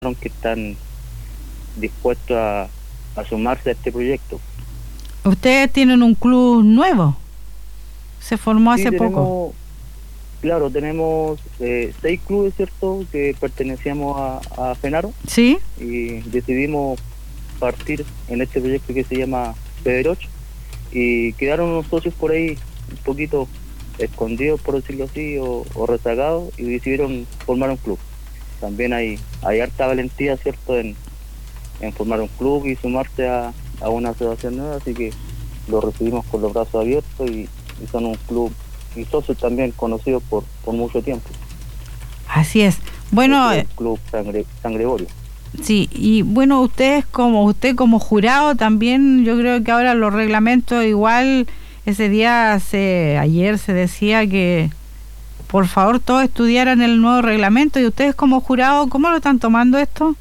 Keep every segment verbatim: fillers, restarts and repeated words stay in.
que están dispuestos a, a sumarse a este proyecto. Ustedes tienen un club nuevo, se formó Sí, hace poco. tenemos, claro, tenemos eh, seis clubes, ¿cierto?, que pertenecíamos a, a Fenaro, ¿Sí? y decidimos partir en este proyecto que se llama Federoch, y quedaron unos socios por ahí un poquito escondidos, por decirlo así, o, o rezagados, y decidieron formar un club. También hay, hay harta valentía, ¿cierto?, en, en formar un club y sumarse a, a una asociación nueva, así que lo recibimos con los brazos abiertos y, y son un club y socios también conocidos por, por mucho tiempo. Así es. Bueno, Este es eh, el Club San, Gre- San Gregorio. sí, y bueno, ustedes como usted como jurado también, yo creo que ahora los reglamentos igual, ese día, se, ayer se decía que por favor todos estudiaran el nuevo reglamento, y ustedes como jurado, ¿cómo lo están tomando esto?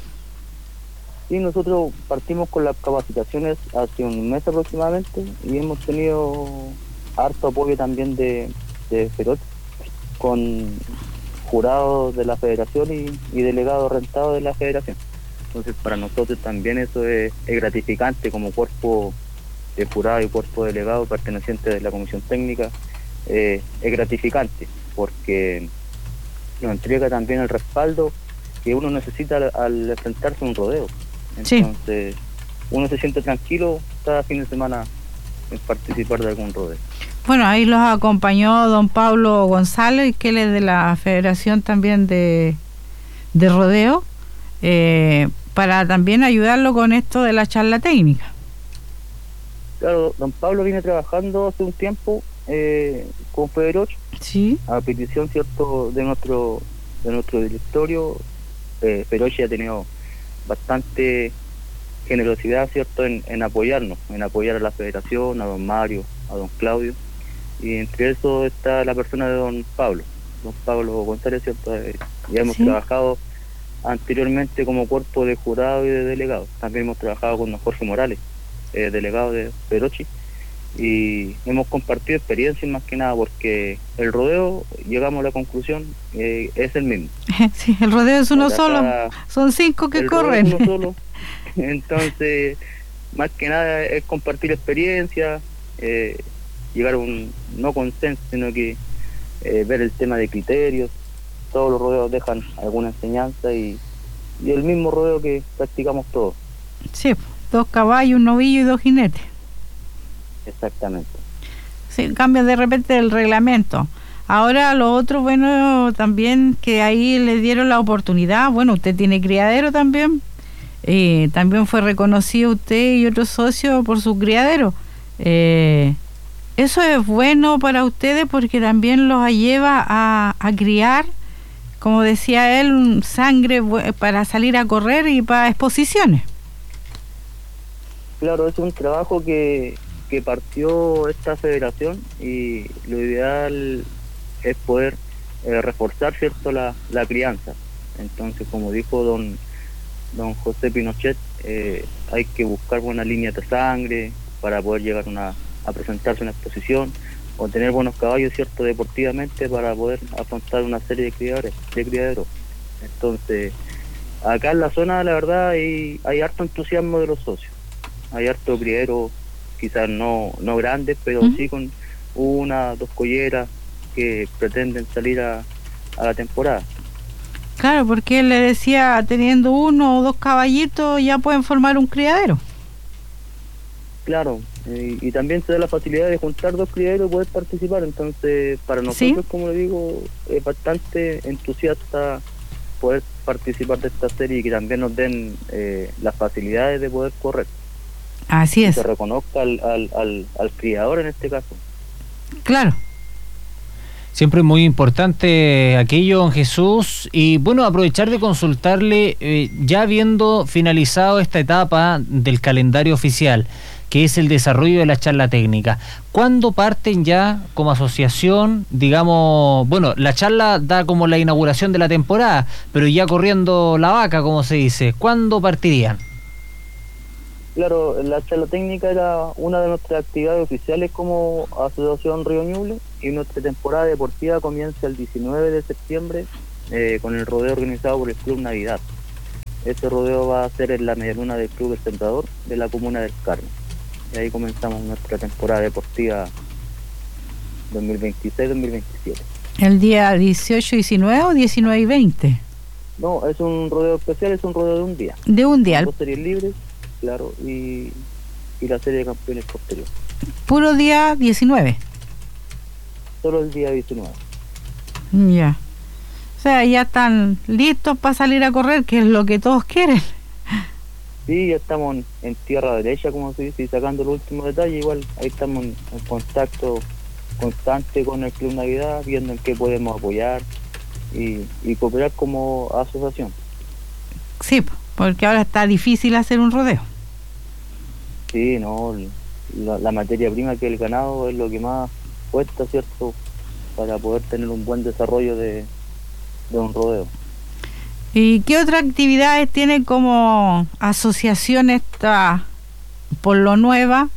Y nosotros partimos con las capacitaciones hace un mes aproximadamente y hemos tenido harto apoyo también de, de Feroz, con jurados de la federación y, y delegados rentados de la federación. Entonces para nosotros también eso es, es gratificante como cuerpo de jurado y cuerpo delegado perteneciente de la comisión técnica. Eh, es gratificante porque nos entrega también el respaldo que uno necesita al, al enfrentarse a un rodeo. Sí. Entonces uno se siente tranquilo cada fin de semana en participar de algún rodeo. Bueno, ahí los acompañó don Pablo González, que él es de la Federación también de, de Rodeo, eh, para también ayudarlo con esto de la charla técnica. Claro, don Pablo viene trabajando hace un tiempo eh, con Federoch, Sí. a petición, cierto, de nuestro de nuestro directorio. eh, Federoch ha tenido bastante generosidad, cierto, en, en apoyarnos, en apoyar a la federación, a don Mario, a don Claudio, y entre eso está la persona de don Pablo, don Pablo González, cierto. Eh, ya hemos Sí. trabajado anteriormente como cuerpo de jurado y de delegado. También hemos trabajado con don Jorge Morales, eh, delegado de Ferochi, y hemos compartido experiencias más que nada porque el rodeo, llegamos a la conclusión, eh, es el mismo. Sí, el rodeo es uno O sea, solo, cada- son cinco que el rodeo es corren. uno solo, entonces más que nada es compartir experiencia, eh, llegar a un no consenso, sino que eh, ver el tema de criterios. Todos los rodeos dejan alguna enseñanza y, y el mismo rodeo que practicamos todos. Sí, dos caballos, un novillo y dos jinetes. Exactamente. Sí, cambia de repente el reglamento. Ahora lo otro, bueno, también que ahí le dieron la oportunidad, bueno, usted tiene criadero también, eh, también fue reconocido usted y otros socios por su criadero. Eh, eso es bueno para ustedes porque también los lleva a, a criar, como decía él, un sangre bu- para salir a correr y para exposiciones. Claro, es un trabajo que, que partió esta federación y lo ideal es poder eh, reforzar, cierto, la, la crianza. Entonces, como dijo don don José Pinochet, eh, hay que buscar buenas líneas de sangre para poder llegar una, a presentarse en una exposición, o tener buenos caballos, cierto, deportivamente, para poder afrontar una serie de criadores, de criaderos. Entonces, acá en la zona, la verdad, hay, hay harto entusiasmo de los socios. Hay harto criadero, quizás no, no grandes, pero ¿Mm? sí con una, dos colleras que pretenden salir a, a la temporada. Claro, porque él le decía, teniendo uno o dos caballitos ya pueden formar un criadero. Claro, eh, y también se da la facilidad de juntar dos criaderos y poder participar. Entonces, para nosotros, Sí. como le digo, es bastante entusiasta poder participar de esta serie y que también nos den eh, las facilidades de poder correr. Así Y es, se reconozca al, al, al, al criador en este caso. claro. Siempre es muy importante aquello, don Jesús. Y bueno, aprovechar de consultarle, eh, ya habiendo finalizado esta etapa del calendario oficial, que es el desarrollo de la charla técnica, ¿cuándo parten ya como asociación? Digamos, bueno, la charla da como la inauguración de la temporada, pero ya corriendo la vaca, como se dice, ¿cuándo partirían? Claro, la charla técnica era una de nuestras actividades oficiales como Asociación Río Ñuble, y nuestra temporada deportiva comienza el diecinueve de septiembre eh, con el rodeo organizado por el Club Navidad. ese rodeo va a ser en la medialuna del Club El Sembrador de la comuna del Carmen. Y ahí comenzamos nuestra temporada deportiva dos mil veintiséis dos mil veintisiete. ¿El día dieciocho, diecinueve o diecinueve y veinte? No, es un rodeo especial, es un rodeo de un día. De un día. Dos series libres, claro, y, y la serie de campeones posterior. Puro día diecinueve. Solo el día diecinueve. Ya. O sea, ya están listos para salir a correr, que es lo que todos quieren. Sí, ya estamos en, en tierra derecha, como se dice, y sacando los últimos detalles. Igual ahí estamos en, en contacto constante con el Club Navidad, viendo en qué podemos apoyar y, y cooperar como asociación. Sí, porque ahora está difícil hacer un rodeo. Sí, no, la, la materia prima que es el ganado es lo que más cuesta, ¿cierto?, para poder tener un buen desarrollo de, de un rodeo. ¿Y qué otras actividades tiene como asociación esta por lo nueva?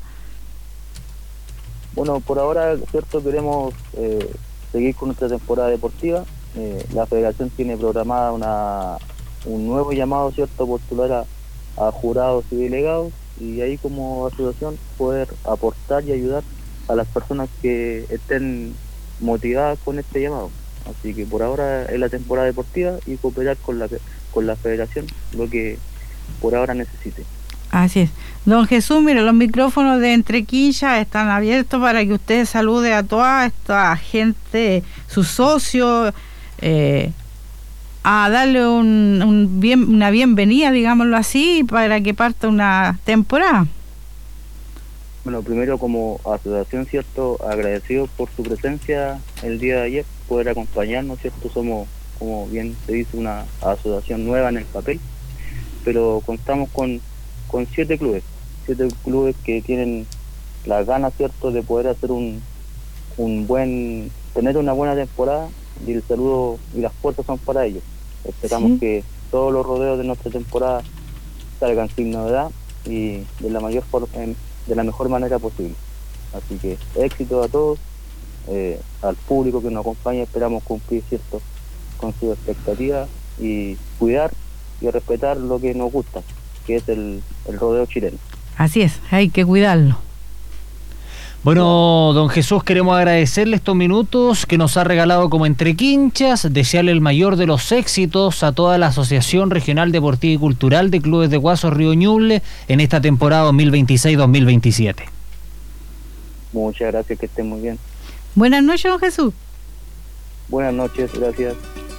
Bueno, por ahora, cierto, queremos eh, seguir con nuestra temporada deportiva. Eh, la federación tiene programada una un nuevo llamado, cierto, postular a, a jurados y delegados, y ahí como asociación poder aportar y ayudar a las personas que estén motivadas con este llamado. Así que por ahora es la temporada deportiva y cooperar con la con la federación, lo que por ahora necesite. Así es. Don Jesús, mire, los micrófonos de Entrequilla están abiertos para que usted salude a toda esta gente, sus socios, eh, a darle un, un bien, una bienvenida, digámoslo así, para que parta una temporada. Bueno, primero como asociación, cierto, agradecidos por su presencia el día de ayer, poder acompañarnos, cierto, somos, como bien se dice, una asociación nueva en el papel, pero contamos con, con siete clubes, siete clubes que tienen las ganas, cierto, de poder hacer un, un buen, tener una buena temporada, y el saludo y las puertas son para ellos. Esperamos sí. que todos los rodeos de nuestra temporada salgan sin novedad y de la mayor forma, de la mejor manera posible. Así que éxito a todos, eh, al público que nos acompaña, esperamos cumplir, cierto, con sus expectativas y cuidar y respetar lo que nos gusta, que es el, el rodeo chileno. Así es, hay que cuidarlo. Bueno, don Jesús, queremos agradecerle estos minutos que nos ha regalado como Entrequinchas, desearle el mayor de los éxitos a toda la Asociación Regional Deportiva y Cultural de Clubes de Guaso Río Ñuble en esta temporada dos mil veintiséis dos mil veintisiete. Muchas gracias, que estén muy bien. Buenas noches, don Jesús. Buenas noches, gracias.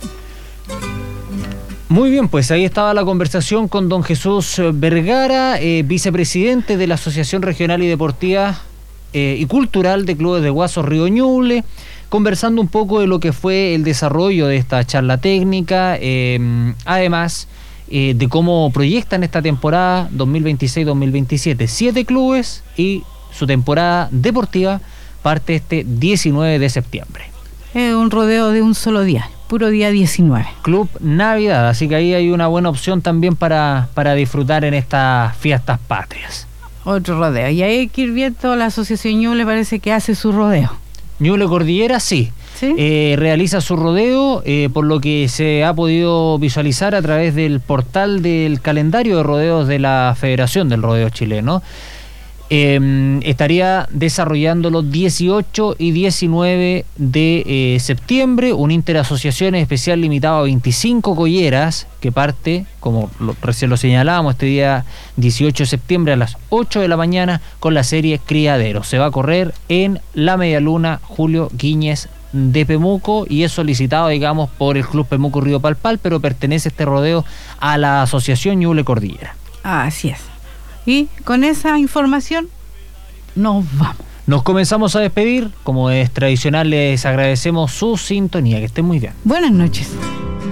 Muy bien, pues ahí estaba la conversación con don Jesús Vergara, eh, vicepresidente de la Asociación Regional y Deportiva Eh, y Cultural de Clubes de Guaso Río Ñuble, conversando un poco de lo que fue el desarrollo de esta charla técnica, eh, además eh, de cómo proyectan esta temporada dos mil veintiséis dos mil veintisiete. Siete clubes y su temporada deportiva parte este diecinueve de septiembre. Es un rodeo de un solo día, puro día diecinueve. Club Navidad, así que ahí hay una buena opción también para, para disfrutar en estas fiestas patrias. Otro rodeo. Y ahí hay que ir viendo, la Asociación Ñuble parece que hace su rodeo. Ñuble Cordillera, sí. ¿Sí? Eh, realiza su rodeo, eh, por lo que se ha podido visualizar a través del portal del calendario de rodeos de la Federación del Rodeo Chileno. Eh, estaría desarrollando los dieciocho y diecinueve de eh, septiembre un interasociación especial limitado a veinticinco colleras que parte, como lo, recién lo señalábamos, este día dieciocho de septiembre a las ocho de la mañana con la serie Criadero. Se va a correr en la medialuna Julio Guíñez de Pemuco y es solicitado, digamos, por el Club Pemuco Río Palpal, pero pertenece este rodeo a la Asociación Ñuble Cordillera. Así es. Y con esa información nos vamos. Nos comenzamos a despedir. Como es tradicional, les agradecemos su sintonía. Que estén muy bien. Buenas noches.